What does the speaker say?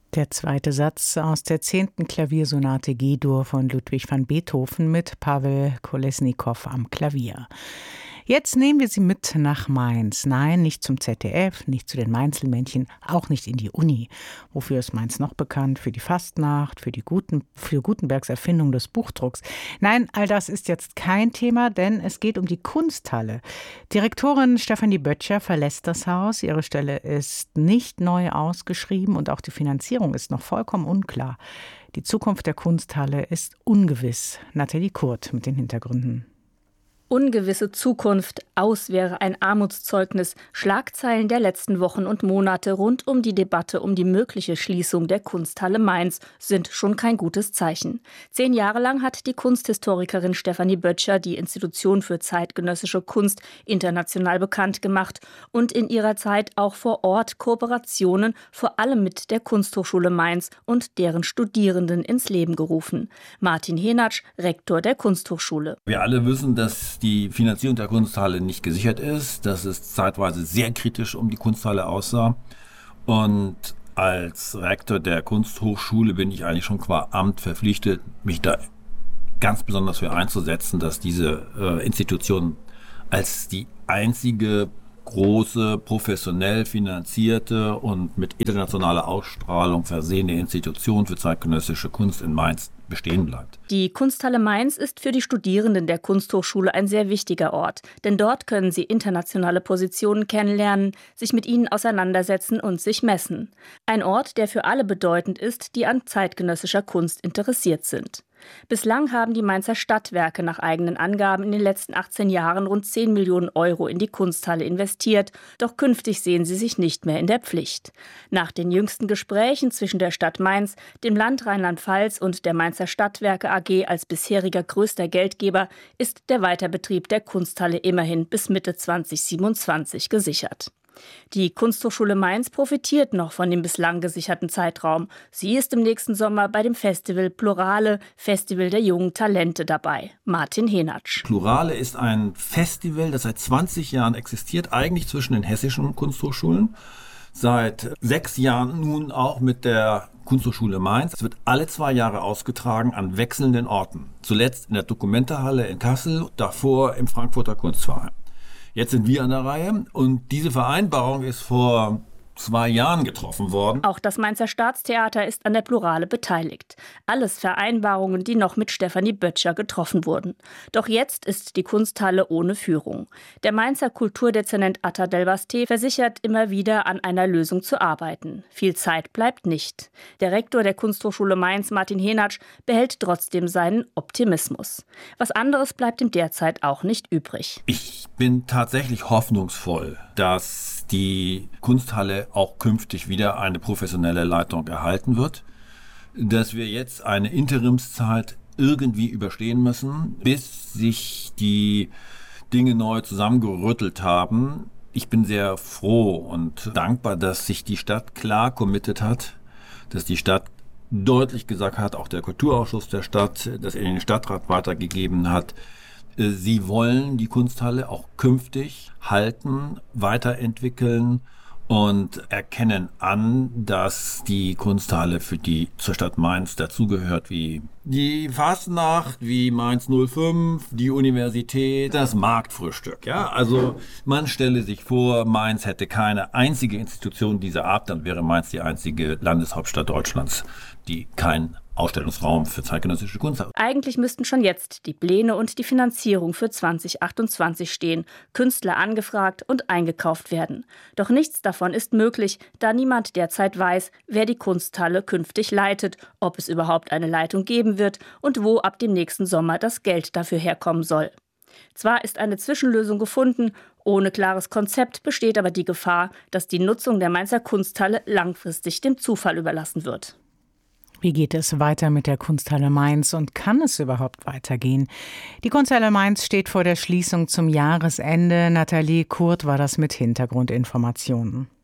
Der zweite Satz aus der 10. Klaviersonate G-Dur von Ludwig van Beethoven mit Pawel Kolesnikow am Klavier. Jetzt nehmen wir Sie mit nach Mainz. Nein, nicht zum ZDF, nicht zu den Mainzelmännchen, auch nicht in die Uni. Wofür ist Mainz noch bekannt? Für die Fastnacht, für Gutenbergs Erfindung des Buchdrucks. Nein, all das ist jetzt kein Thema, denn es geht um die Kunsthalle. Direktorin Stefanie Böttcher verlässt das Haus. Ihre Stelle ist nicht neu ausgeschrieben und auch die Finanzierung ist noch vollkommen unklar. Die Zukunft der Kunsthalle ist ungewiss. Nathalie Kurt mit den Hintergründen. Ungewisse Zukunft, aus wäre ein Armutszeugnis. Schlagzeilen der letzten Wochen und Monate rund um die Debatte um die mögliche Schließung der Kunsthalle Mainz sind schon kein gutes Zeichen. 10 Jahre lang hat die Kunsthistorikerin Stefanie Böttcher die Institution für zeitgenössische Kunst international bekannt gemacht und in ihrer Zeit auch vor Ort Kooperationen vor allem mit der Kunsthochschule Mainz und deren Studierenden ins Leben gerufen. Martin Henatsch, Rektor der Kunsthochschule. Wir alle wissen, dass die Finanzierung der Kunsthalle nicht gesichert ist, dass es zeitweise sehr kritisch um die Kunsthalle aussah. Und als Rektor der Kunsthochschule bin ich eigentlich schon qua Amt verpflichtet, mich da ganz besonders für einzusetzen, dass diese Institution als die einzige große, professionell finanzierte und mit internationaler Ausstrahlung versehene Institution für zeitgenössische Kunst in Mainz bestehen bleibt. Die Kunsthalle Mainz ist für die Studierenden der Kunsthochschule ein sehr wichtiger Ort, denn dort können sie internationale Positionen kennenlernen, sich mit ihnen auseinandersetzen und sich messen. Ein Ort, der für alle bedeutend ist, die an zeitgenössischer Kunst interessiert sind. Bislang haben die Mainzer Stadtwerke nach eigenen Angaben in den letzten 18 Jahren rund 10 Millionen Euro in die Kunsthalle investiert, doch künftig sehen sie sich nicht mehr in der Pflicht. Nach den jüngsten Gesprächen zwischen der Stadt Mainz, dem Land Rheinland-Pfalz und der Mainzer Stadtwerke AG als bisheriger größter Geldgeber ist der Weiterbetrieb der Kunsthalle immerhin bis Mitte 2027 gesichert. Die Kunsthochschule Mainz profitiert noch von dem bislang gesicherten Zeitraum. Sie ist im nächsten Sommer bei dem Festival Plurale, Festival der jungen Talente, dabei. Martin Henatsch. Plurale ist ein Festival, das seit 20 Jahren existiert, eigentlich zwischen den hessischen Kunsthochschulen. Seit 6 Jahren nun auch mit der Kunsthochschule Mainz. Es wird alle 2 Jahre ausgetragen an wechselnden Orten. Zuletzt in der Dokumentarhalle in Kassel, davor im Frankfurter Kunstverein. Jetzt sind wir an der Reihe und diese Vereinbarung ist vor 2 Jahren getroffen worden. Auch das Mainzer Staatstheater ist an der Plurale beteiligt. Alles Vereinbarungen, die noch mit Stefanie Böttcher getroffen wurden. Doch jetzt ist die Kunsthalle ohne Führung. Der Mainzer Kulturdezernent Atta Delvasté versichert immer wieder, an einer Lösung zu arbeiten. Viel Zeit bleibt nicht. Der Rektor der Kunsthochschule Mainz, Martin Henatsch, behält trotzdem seinen Optimismus. Was anderes bleibt ihm derzeit auch nicht übrig. Ich bin tatsächlich hoffnungsvoll, dass die Kunsthalle auch künftig wieder eine professionelle Leitung erhalten wird, dass wir jetzt eine Interimszeit irgendwie überstehen müssen, bis sich die Dinge neu zusammengerüttelt haben. Ich bin sehr froh und dankbar, dass sich die Stadt klar committed hat, dass die Stadt deutlich gesagt hat, auch der Kulturausschuss der Stadt, dass er den Stadtrat weitergegeben hat, sie wollen die Kunsthalle auch künftig halten, weiterentwickeln und erkennen an, dass die Kunsthalle für die zur Stadt Mainz dazugehört, wie die Fastnacht, wie Mainz 05, die Universität, das Marktfrühstück. Ja, also man stelle sich vor, Mainz hätte keine einzige Institution dieser Art, dann wäre Mainz die einzige Landeshauptstadt Deutschlands, die kein Ausstellungsraum für zeitgenössische Kunst hat. Eigentlich müssten schon jetzt die Pläne und die Finanzierung für 2028 stehen, Künstler angefragt und eingekauft werden. Doch nichts davon ist möglich, da niemand derzeit weiß, wer die Kunsthalle künftig leitet, ob es überhaupt eine Leitung geben wird und wo ab dem nächsten Sommer das Geld dafür herkommen soll. Zwar ist eine Zwischenlösung gefunden, ohne klares Konzept besteht aber die Gefahr, dass die Nutzung der Mainzer Kunsthalle langfristig dem Zufall überlassen wird. Wie geht es weiter mit der Kunsthalle Mainz und kann es überhaupt weitergehen? Die Kunsthalle Mainz steht vor der Schließung zum Jahresende. Nathalie Kurt war das mit Hintergrundinformationen.